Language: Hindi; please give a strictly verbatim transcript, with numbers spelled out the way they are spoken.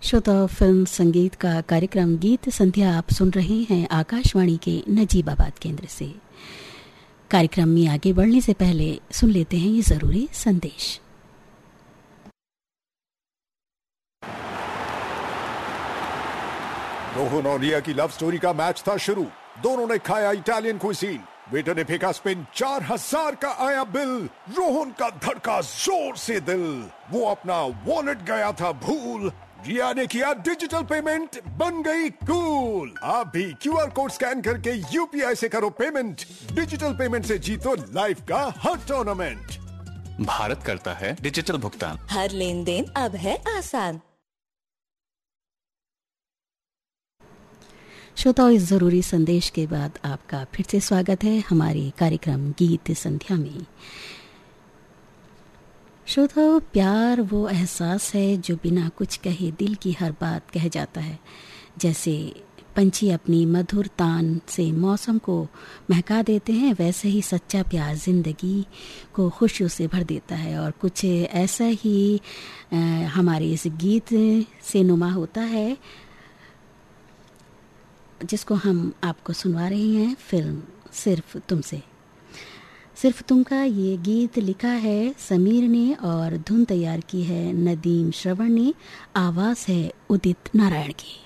श्रोता फिल्म संगीत का कार्यक्रम गीत संध्या आप सुन रहे हैं आकाशवाणी के नजीबाबाद केंद्र से। कार्यक्रम में आगे बढ़ने से पहले सुन लेते हैं ये जरूरी संदेश। रोहन और रिया की लव स्टोरी का मैच था शुरू। दोनों ने खाया इटालियन क्विजीन। वेटर ने फेंका स्पिन, चार हजार का आया बिल। रोहन का धड़का जोर से दिल। वो अपना वॉलेट गया था भूल। रिया ने किया डिजिटल पेमेंट, बन गई कूल। आप भी क्यूआर कोड स्कैन करके यूपीआई से करो पेमेंट। डिजिटल पेमेंट से जीतो लाइफ का हर टूर्नामेंट। भारत करता है डिजिटल भुगतान। हर लेन देन अब है आसान। श्रोताओं, इस जरूरी संदेश के बाद आपका फिर से स्वागत है हमारे कार्यक्रम गीत संध्या में। श्रोताओं, प्यार वो एहसास है जो बिना कुछ कहे दिल की हर बात कह जाता है। जैसे पंछी अपनी मधुर तान से मौसम को महका देते हैं, वैसे ही सच्चा प्यार जिंदगी को खुशियों से भर देता है। और कुछ ऐसा ही आ, हमारे इस गीत से नुमा होता है, जिसको हम आपको सुनवा रहे हैं फिल्म सिर्फ तुमसे। सिर्फ तुम का ये गीत लिखा है समीर ने और धुन तैयार की है नदीम श्रवण ने। आवाज़ है उदित नारायण की।